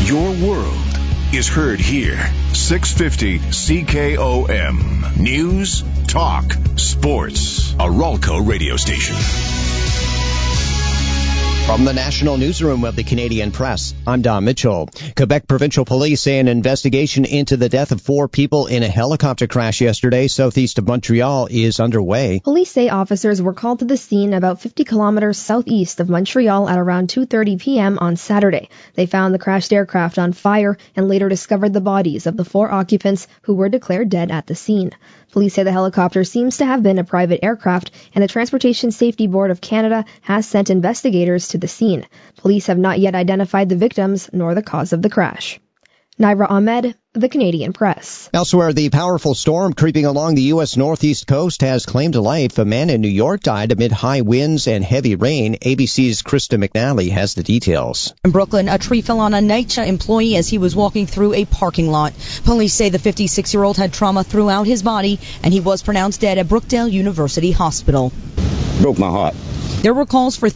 Your world is heard here. 650 CKOM. News, talk, sports. A Ralco radio station. From the National Newsroom of the Canadian Press, I'm Don Mitchell. Quebec Provincial Police say an investigation into the death of 4 people in a helicopter crash yesterday southeast of Montreal is underway. Police say officers were called to the scene about 50 kilometers southeast of Montreal at around 2:30 p.m. on Saturday. They found the crashed aircraft on fire and later discovered the bodies of the 4 occupants who were declared dead at the scene. Police say the helicopter seems to have been a private aircraft, and the Transportation Safety Board of Canada has sent investigators to the scene. Police have not yet identified the victims nor the cause of the crash. Naira Ahmed, The Canadian Press. Elsewhere, the powerful storm creeping along the U.S. northeast coast has claimed life. A man in New York died amid high winds and heavy rain. ABC's Krista McNally has the details. In Brooklyn, a tree fell on a NYCHA employee as he was walking through a parking lot. Police say the 56-year-old had trauma throughout his body, and he was pronounced dead at Brookdale University Hospital. Broke my heart. There were calls for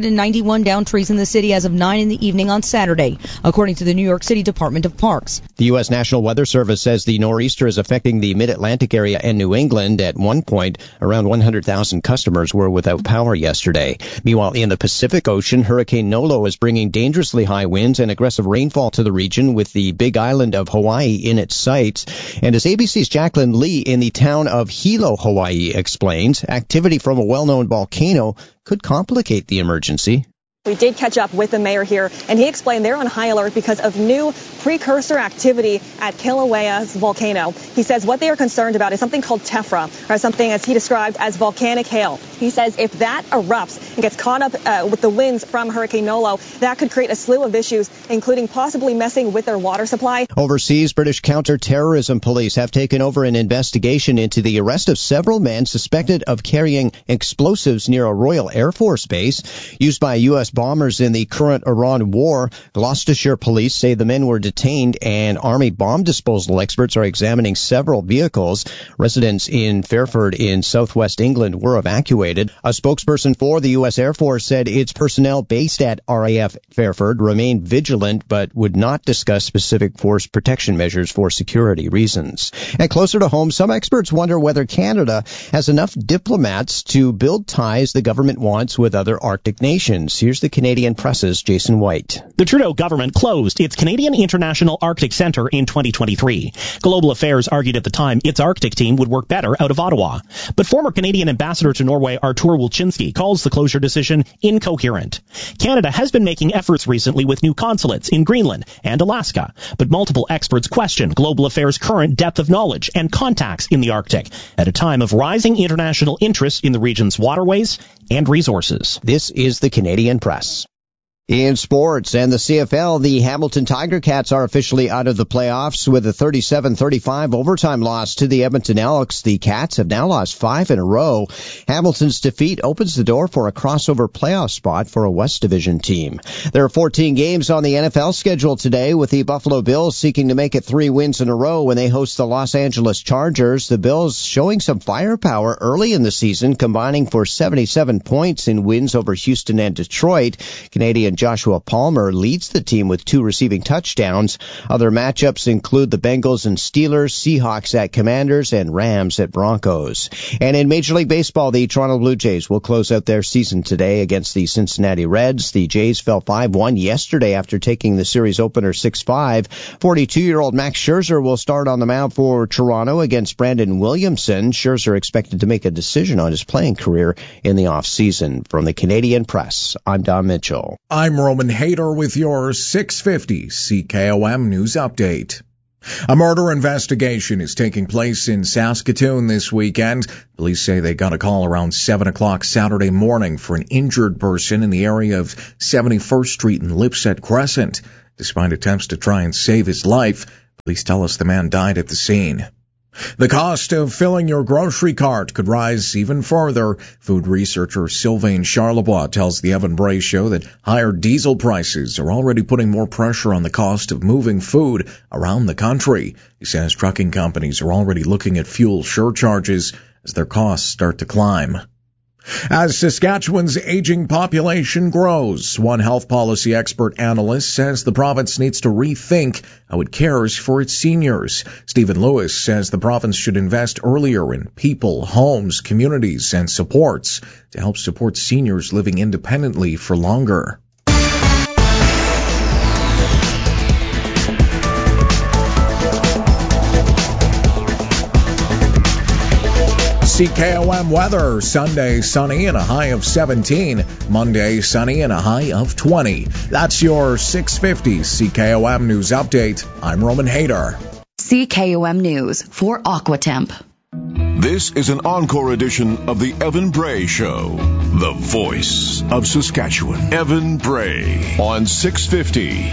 391 downed trees in the city as of 9 in the evening on Saturday, according to the New York City Department of Parks. The U.S. National Weather Service says the nor'easter is affecting the Mid-Atlantic area and New England. At one point, around 100,000 customers were without power yesterday. Meanwhile, in the Pacific Ocean, Hurricane Nolo is bringing dangerously high winds and aggressive rainfall to the region, with the Big Island of Hawaii in its sights. And as ABC's Jacqueline Lee in the town of Hilo, Hawaii, explains, activity from a well-known volcano could complicate the emergency. We did catch up with the mayor here, and he explained they're on high alert because of new precursor activity at Kilauea's volcano. He says what they are concerned about is something called tephra, or something as he described as volcanic hail. He says if that erupts and gets caught up with the winds from Hurricane Nolo, that could create a slew of issues, including possibly messing with their water supply. Overseas, British counter-terrorism police have taken over an investigation into the arrest of several men suspected of carrying explosives near a Royal Air Force base used by U.S. bombers in the current Iran war. Gloucestershire police say the men were detained, and Army bomb disposal experts are examining several vehicles. Residents in Fairford in southwest England were evacuated. A spokesperson for the U.S. Air Force said its personnel based at RAF Fairford remain vigilant but would not discuss specific force protection measures for security reasons. And closer to home, some experts wonder whether Canada has enough diplomats to build ties the government wants with other Arctic nations. Here's the Canadian Press's Jason White. The Trudeau government closed its Canadian International Arctic Centre in 2023. Global Affairs argued at the time its Arctic team would work better out of Ottawa. But former Canadian ambassador to Norway Artur Wilczynski calls the closure decision incoherent. Canada has been making efforts recently with new consulates in Greenland and Alaska, but multiple experts question Global Affairs' current depth of knowledge and contacts in the Arctic at a time of rising international interest in the region's waterways and resources. This is the Canadian Press. In sports and the CFL, the Hamilton Tiger Cats are officially out of the playoffs with a 37-35 overtime loss to the Edmonton Elks. The Cats have now lost 5 in a row. Hamilton's defeat opens the door for a crossover playoff spot for a West Division team. There are 14 games on the NFL schedule today, with the Buffalo Bills seeking to make it 3 wins in a row when they host the Los Angeles Chargers. The Bills showing some firepower early in the season, combining for 77 points in wins over Houston and Detroit. Canadian Joshua Palmer leads the team with 2 receiving touchdowns. Other matchups include the Bengals and Steelers, Seahawks at Commanders, and Rams at Broncos. And in Major League Baseball, the Toronto Blue Jays will close out their season today against the Cincinnati Reds. The Jays fell 5-1 yesterday after taking the series opener 6-5. 42-year-old Max Scherzer will start on the mound for Toronto against Brandon Williamson. Scherzer expected to make a decision on his playing career in the offseason. From the Canadian Press, I'm Don Mitchell. I'm Roman Hayter with your 650 CKOM News Update. A murder investigation is taking place in Saskatoon this weekend. Police say they got a call around 7 o'clock Saturday morning for an injured person in the area of 71st Street and Lipset Crescent. Despite attempts to try and save his life, police tell us the man died at the scene. The cost of filling your grocery cart could rise even further. Food researcher Sylvain Charlebois tells the Evan Bray Show that higher diesel prices are already putting more pressure on the cost of moving food around the country. He says trucking companies are already looking at fuel surcharges as their costs start to climb. As Saskatchewan's aging population grows, one health policy expert analyst says the province needs to rethink how it cares for its seniors. Stephen Lewis says the province should invest earlier in people, homes, communities, and supports to help support seniors living independently for longer. CKOM weather, Sunday sunny and a high of 17. Monday sunny and a high of 20. That's your 650 CKOM News Update. I'm Roman Hader. CKOM News for Aquatemp. This is an encore edition of the Evan Bray Show, the voice of Saskatchewan. Evan Bray on 650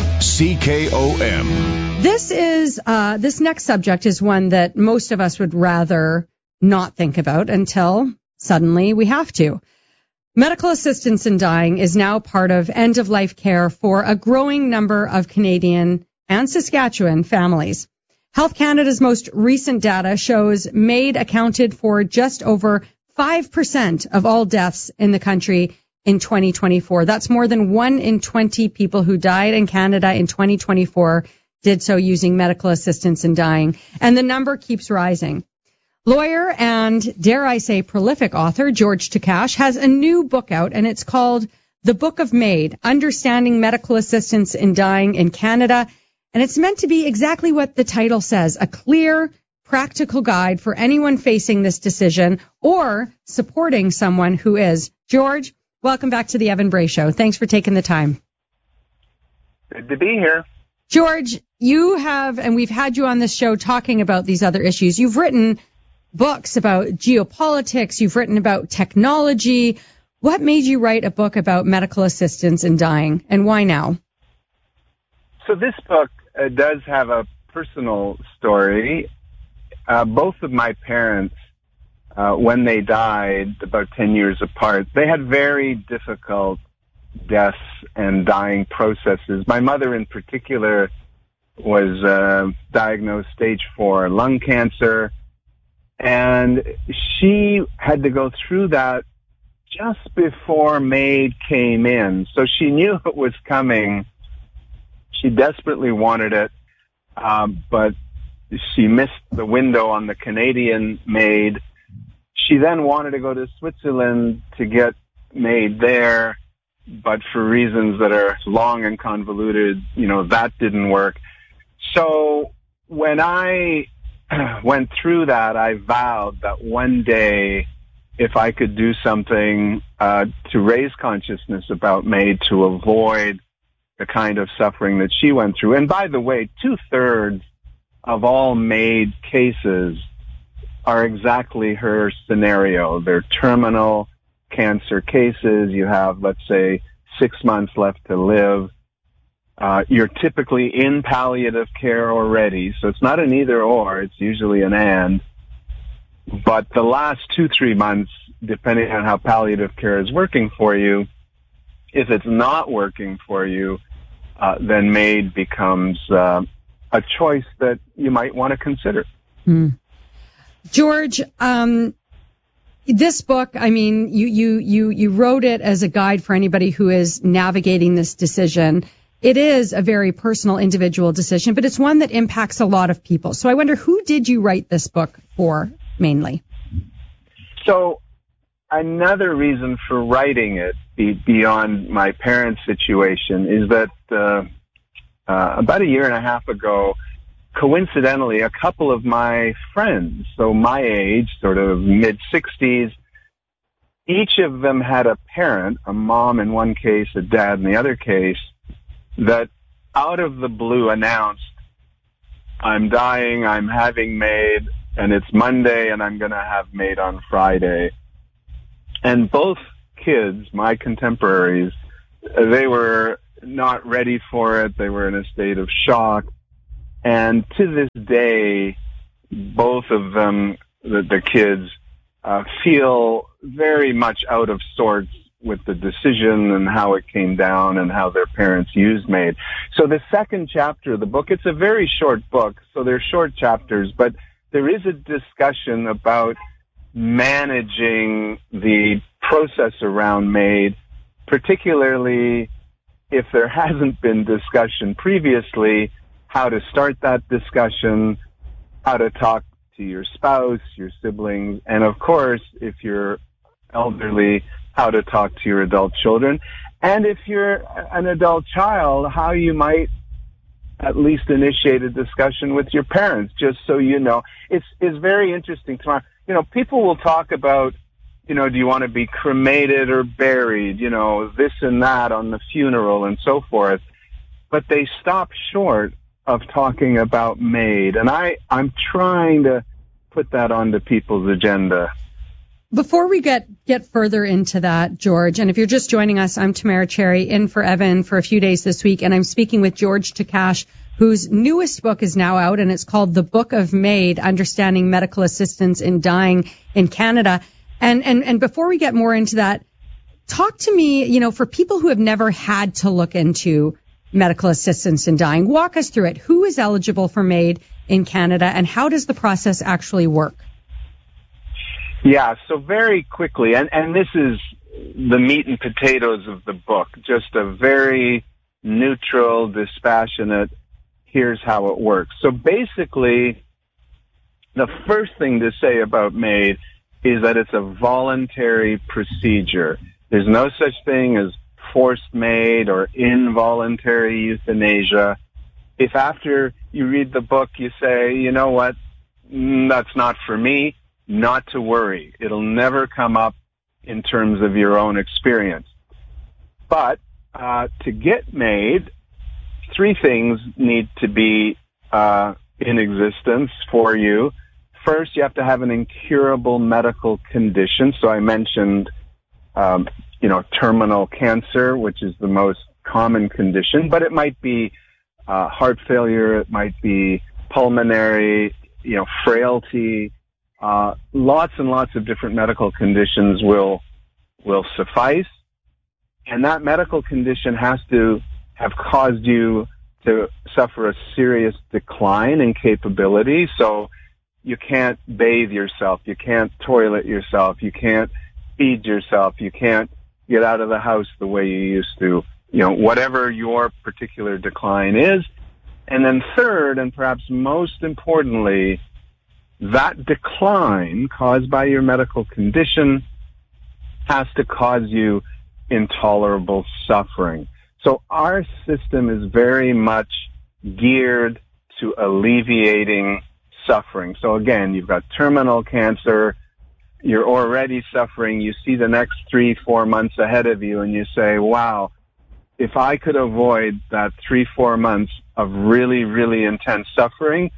CKOM. This next subject is one that most of us would rather not think about until suddenly we have to. Medical assistance in dying is now part of end-of-life care for a growing number of Canadian and Saskatchewan families. Health Canada's most recent data shows MAID accounted for just over 5% of all deaths in the country in 2024. That's more than 1 in 20 people who died in Canada in 2024 did so using medical assistance in dying. And the number keeps rising. Lawyer and, dare I say, prolific author George Takash has a new book out, and it's called The Book of MAID, Understanding Medical Assistance in Dying in Canada. And it's meant to be exactly what the title says, a clear, practical guide for anyone facing this decision or supporting someone who is. George, welcome back to the Evan Bray Show. Thanks for taking the time. Good to be here. George, you have, and we've had you on this show talking about these other issues. You've written books about geopolitics. You've written about technology. What made you write a book about medical assistance in dying, and why now? So this book does have a personal story. Both of my parents, when they died about 10 years apart, they had very difficult deaths and dying processes. My mother in particular was diagnosed stage 4 lung cancer, and she had to go through that just before MAID came in. So she knew it was coming. She desperately wanted it, but she missed the window on the Canadian MAID. She then wanted to go to Switzerland to get MAID there, but for reasons that are long and convoluted, that didn't work. So when I went through that, I vowed that one day, if I could do something to raise consciousness about MAID to avoid the kind of suffering that she went through. And by the way, 2/3 of all MAID cases are exactly her scenario. They're terminal cancer cases. You have, let's say, 6 months left to live. You're typically in palliative care already, so it's not an either or, it's usually an and. But the last 2-3 months, depending on how palliative care is working for you, if it's not working for you, then MAID becomes a choice that you might want to consider. George, this book, I mean, you wrote it as a guide for anybody who is navigating this decision. It is a very personal, individual decision, but it's one that impacts a lot of people. So I wonder, who did you write this book for, mainly? So another reason for writing it, beyond my parents' situation, is that about a year and a half ago, coincidentally, a couple of my friends, so my age, sort of mid-60s, each of them had a parent, a mom in one case, a dad in the other case, that out of the blue announced, I'm dying, I'm having MAID, and it's Monday, and I'm going to have MAID on Friday. And both kids, my contemporaries, they were not ready for it. They were in a state of shock. And to this day, both of them, the kids, feel very much out of sorts with the decision and how it came down and how their parents used MAID. So the second chapter of the book, it's a very short book, so they're short chapters, but there is a discussion about managing the process around MAID, particularly if there hasn't been discussion previously, how to start that discussion, how to talk to your spouse, your siblings, and of course, if you're elderly, how to talk to your adult children. And if you're an adult child, how you might at least initiate a discussion with your parents, just so you know. It's very interesting. People will talk about, do you want to be cremated or buried, this and that on the funeral and so forth. But they stop short of talking about MAID. And I'm trying to put that onto people's agenda. Before we get further into that, George, and if you're just joining us, I'm Tamara Cherry, in for Evan for a few days this week, and I'm speaking with George Takash, whose newest book is now out, and it's called The Book of MAID, Understanding Medical Assistance in Dying in Canada. And before we get more into that, talk to me, for people who have never had to look into medical assistance in dying, walk us through it. Who is eligible for MAID in Canada, and how does the process actually work? Yeah, so very quickly, and this is the meat and potatoes of the book, just a very neutral, dispassionate, here's how it works. So basically, the first thing to say about MAID is that it's a voluntary procedure. There's no such thing as forced MAID or involuntary euthanasia. If after you read the book you say, you know what, that's not for me, not to worry. It'll never come up in terms of your own experience. But to get MAID, three things need to be in existence for you. First, you have to have an incurable medical condition. So I mentioned, terminal cancer, which is the most common condition, but it might be heart failure, it might be pulmonary, frailty. Lots and lots of different medical conditions will suffice. And that medical condition has to have caused you to suffer a serious decline in capability. So you can't bathe yourself, you can't toilet yourself, you can't feed yourself, you can't get out of the house the way you used to, whatever your particular decline is. And then third, and perhaps most importantly, that decline caused by your medical condition has to cause you intolerable suffering. So our system is very much geared to alleviating suffering. So again, you've got terminal cancer, you're already suffering, you see the next 3-4 months ahead of you and you say, wow, if I could avoid that 3-4 months of really, really intense suffering,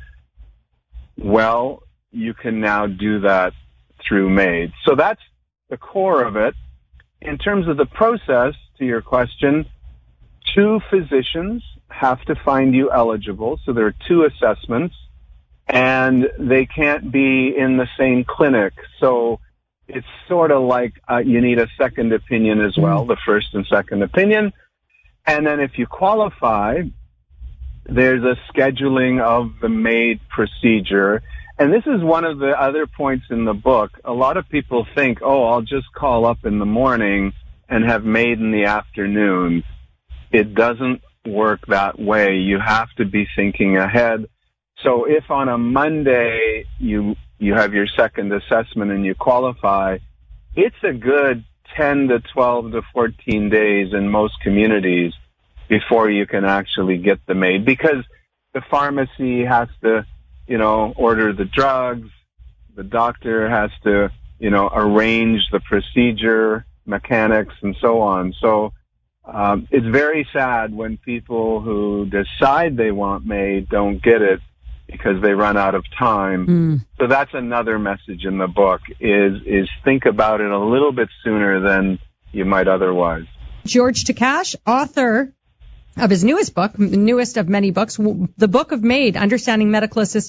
well, you can now do that through MAID. So that's the core of it. In terms of the process, to your question, 2 physicians have to find you eligible. So there are 2 assessments, and they can't be in the same clinic. So it's sort of like you need a second opinion as well, the first and second opinion. And then if you qualify, there's a scheduling of the MAID procedure. And this is one of the other points in the book. A lot of people think, I'll just call up in the morning and have MAID in the afternoon. It doesn't work that way. You have to be thinking ahead. So if on a Monday you have your second assessment and you qualify, it's a good 10 to 12 to 14 days in most communities before you can actually get the MAID, because the pharmacy has to order the drugs, the doctor has to, arrange the procedure, mechanics, and so on. So it's very sad when people who decide they want MAID don't get it because they run out of time. So that's another message in the book, is think about it a little bit sooner than you might otherwise. George Takash, author of his newest book, newest of many books, The Book of MAID, Understanding Medical Assistance